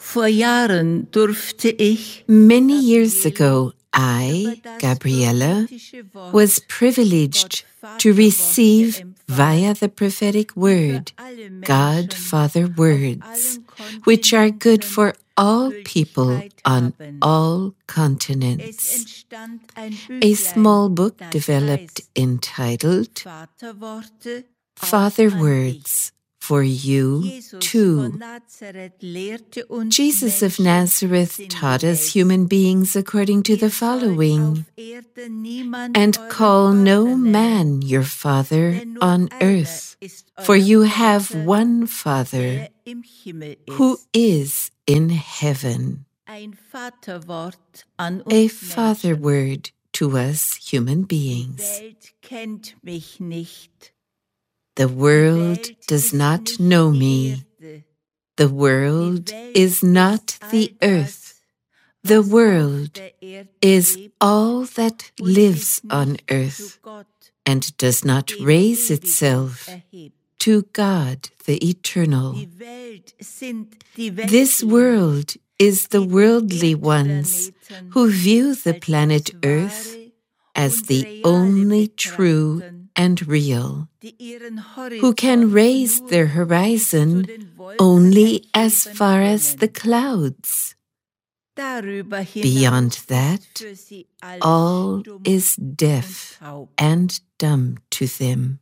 Vor Jahren durfte ich Many years ago, I, Gabriella, was privileged to receive via the prophetic word, God Father words, which are good for all people on all continents. A small book developed entitled Father Words for You Too. Jesus of Nazareth taught us human beings according to the following: and call no man your father on earth, for you have one Father, who is in heaven. A father word to us human beings. The world does not know me. The world is not the earth. The world is all that lives on earth and does not raise itself to God the Eternal. This world is the worldly ones who view the planet Earth as the only true and real, who can raise their horizon only as far as the clouds. Beyond that, all is deaf and dumb to them.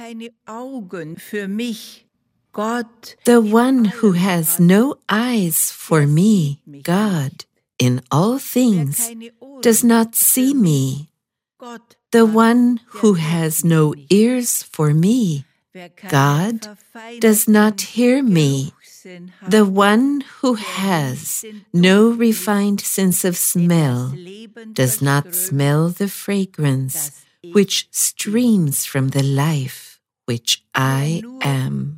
The one who has no eyes for me, God, in all things, does not see me. The one who has no ears for me, God, does not hear me. The one who has no refined sense of smell does not smell the fragrance which streams from the life which I am.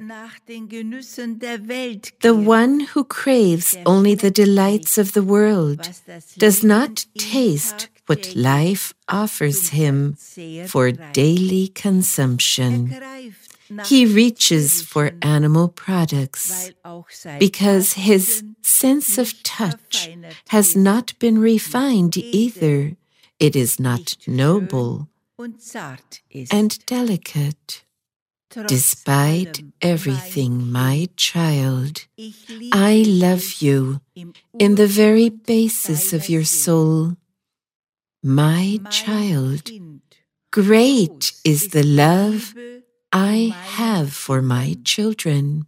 The one who craves only the delights of the world does not taste what life offers him for daily consumption. He reaches for animal products because his sense of touch has not been refined either. It is not noble and delicate. Despite everything, my child, I love you in the very basis of your soul. My child, great is the love I have for my children.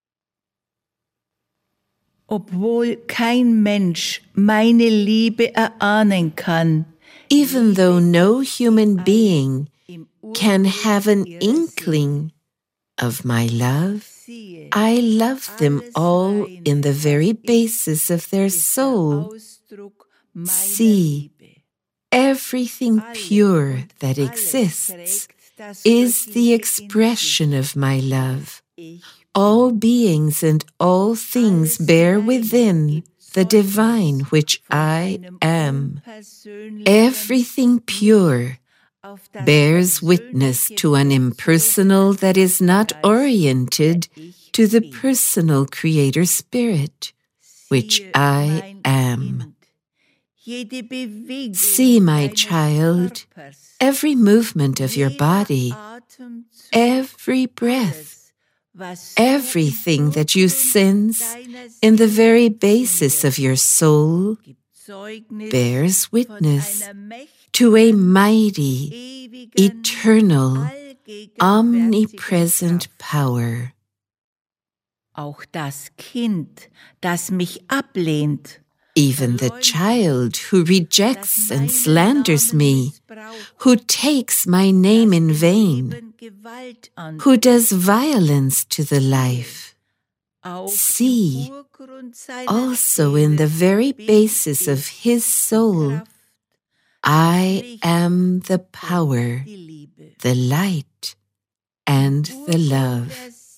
Obwohl kein Mensch meine Liebe erahnen kann, even though no human being can have an inkling of my love, I love them all in the very basis of their soul. See, everything pure that exists is the expression of my love. All beings and all things bear within the divine which I am. Everything pure bears witness to an impersonal that is not oriented to the personal Creator Spirit, which I am. See, my child, every movement of your body, every breath, everything that you sense in the very basis of your soul bears witness to a mighty, eternal, omnipresent power. Auch das Kind, das mich ablehnt, even the child who rejects and slanders me, who takes my name in vain, who does violence to the life. See, also in the very basis of his soul, I am the power, the light, and the love.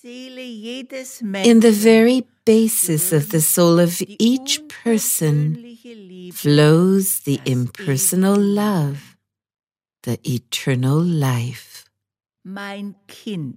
In the very basis of the soul of each person flows the impersonal love, the eternal life. My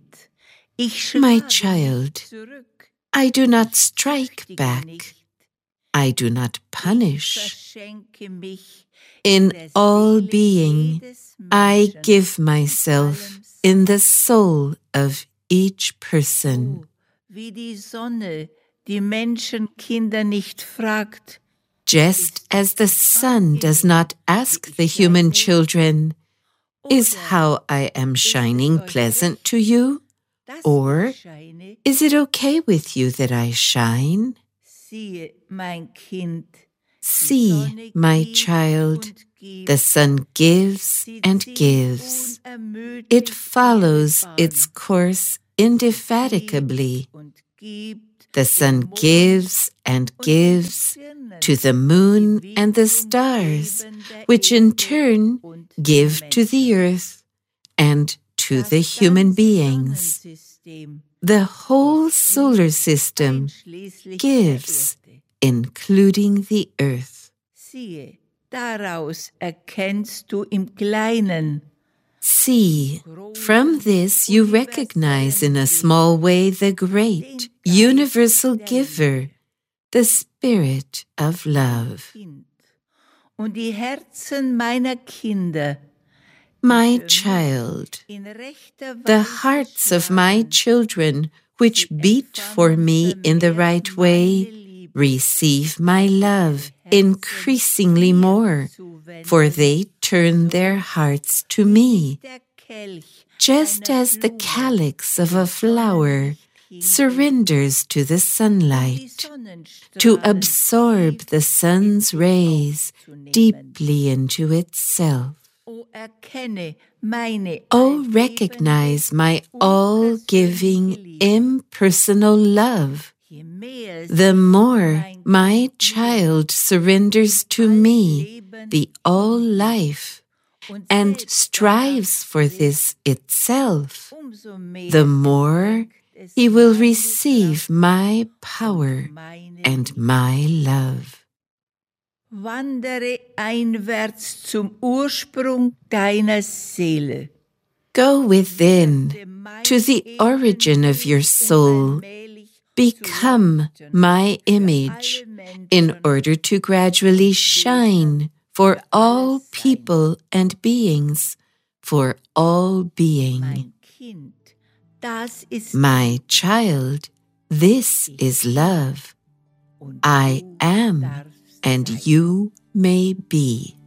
child, I do not strike back. I do not punish. verschenke mich In der all Seele being, jedes I Menschen, give myself in the soul of each person. so wie die Sonne die Menschenkinder nicht fragt, Just as the sun does not ask the human children, "Is how I am shining pleasant to you?" dass Or, ich scheine. "Is it okay with you that I shine?" Siehe, mein Kind, die See, Sonne my gibt child, und gibt. the sun gives Sie and zieht gives. unermüdlich It follows ihre Bahn. its course indefatigably. Gibt und gibt The sun dem Mond gives and und den gives Sternen, to the die moon and the wiederum stars, geben der which in Erde turn und give den to the Menschen. earth and to Das the human ganze beings. Sonnensystem, The whole es solar gibt system einschließlich gives, der Erde. including the earth. Siehe, daraus erkennst du im Kleinen. See, from this you recognize in a small way the great, universal giver, the spirit of love. Kind. Und die Herzen meiner Kinder, My child, in rechter the Weise hearts of my schlagen, children, which beat for me in the right way, receive my love increasingly more, for they turn their hearts to me, der Kelch just einer as the Blume calyx of a flower surrenders to the die sunlight, Sonnenstrahlen to absorb the sun's rays aufzunehmen. deeply into itself. O erkenne meine Oh, recognize my all-giving, impersonal love. je mehr The sich more mein my child surrenders to me the all-life und and selbst strives for danach this itself, umso mehr the more empfängt es he will meine receive Kraft my und power meine and Liebe. my love. Wandere einwärts zum Ursprung deiner Seele. Go within to the origin of your soul. Become my image in order to gradually shine for all people and beings, for all being. Mein Kind, das ist My child, this is love. und I du am, darfst and sein. you may be.